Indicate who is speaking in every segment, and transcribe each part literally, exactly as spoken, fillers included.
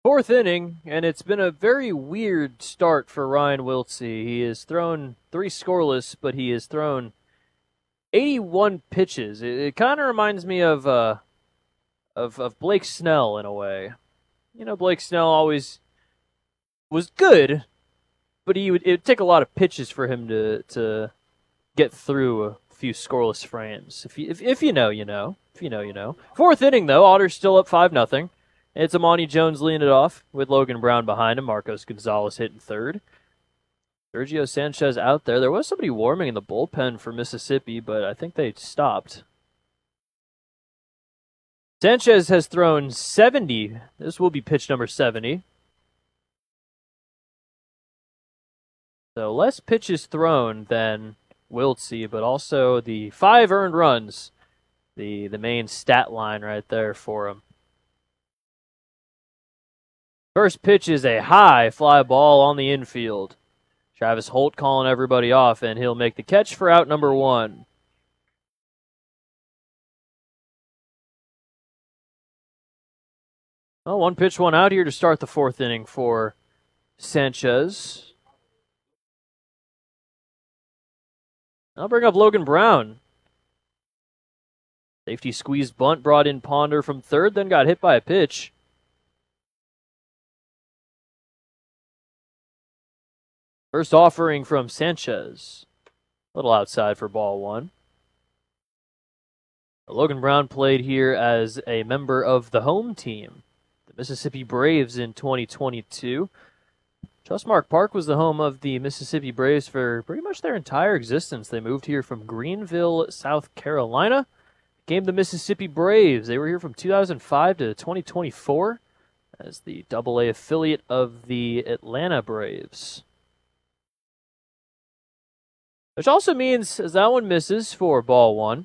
Speaker 1: Fourth inning, and it's been a very weird start for Ryan Wiltse. He has thrown three scoreless, but he has thrown eighty-one pitches. It, it kind of reminds me of uh, of of Blake Snell in a way. You know, Blake Snell always was good, but he would it would take a lot of pitches for him to to get through a few scoreless frames. If you if, if you know, you know. If you know, you know. Fourth inning though, Otter's still up five nothing. It's Amani Jones leading it off with Logan Brown behind him. Marcos Gonzalez hitting third. Sergio Sanchez out there. There was somebody warming in the bullpen for Mississippi, but I think they stopped. Sanchez has thrown seventy. This will be pitch number seventy. So less pitches thrown than Wiltse, but also the five earned runs. The, the main stat line right there for him. First pitch is a high fly ball on the infield. Travis Holt calling everybody off, and he'll make the catch for out number one. Well, one pitch, one out here to start the fourth inning for Sanchez. I'll bring up Logan Brown. Safety squeeze bunt brought in Ponder from third, then got hit by a pitch. First offering from Sanchez. A little outside for ball one. Logan Brown played here as a member of the home team, the Mississippi Braves, in twenty twenty-two. Trustmark Park was the home of the Mississippi Braves for pretty much their entire existence. They moved here from Greenville, South Carolina, became the Mississippi Braves. They were here from two thousand five to twenty twenty-four as the double A affiliate of the Atlanta Braves. Which also means, as that one misses for ball one,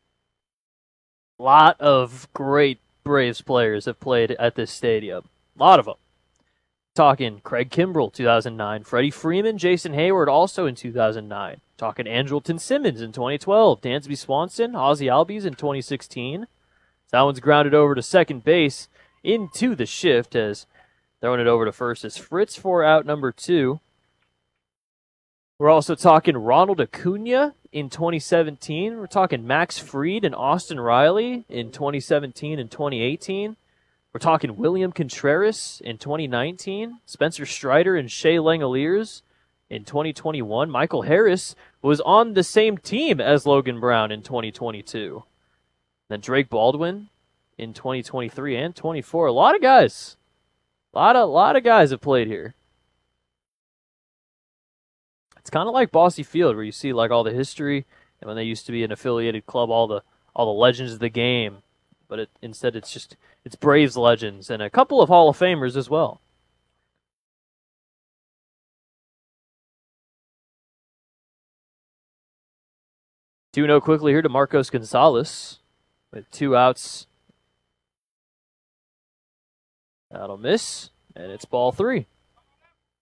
Speaker 1: a lot of great Braves players have played at this stadium. A lot of them. Talking Craig Kimbrell, two thousand nine. Freddie Freeman, Jason Hayward, also in two thousand nine. Talking Andrelton Simmons in twenty twelve. Dansby Swanson, Ozzie Albies in twenty sixteen. That one's grounded over to second base into the shift, as throwing it over to first is Fritz for out number two. We're also talking Ronald Acuna in twenty seventeen. We're talking Max Fried and Austin Riley in twenty seventeen and twenty eighteen. We're talking William Contreras in twenty nineteen. Spencer Strider and Shea Langoliers in twenty twenty-one. Michael Harris was on the same team as Logan Brown in twenty twenty-two. Then Drake Baldwin in twenty twenty-three and twenty-four. A lot of guys. A lot of, lot of guys have played here. It's kind of like Bosse Field, where you see like all the history, and when they used to be an affiliated club, all the all the legends of the game. But it, instead, it's just it's Braves legends and a couple of Hall of Famers as well. two oh quickly here to Marcos Gonzalez with two outs. That'll miss, and it's ball three.